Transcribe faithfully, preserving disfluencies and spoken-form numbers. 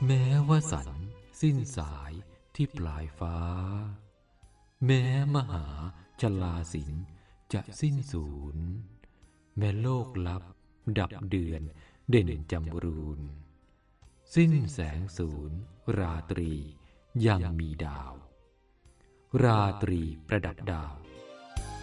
แม้ว่าสันสิ้นสายที่ปลายฟ้าแม้มหาชลาสินจะสิ้นสูญแม้โลกลับดับเดือนเด่นจำรูนสิ้นแสงสูญราตรียังมีดาวราตรีประดับดาว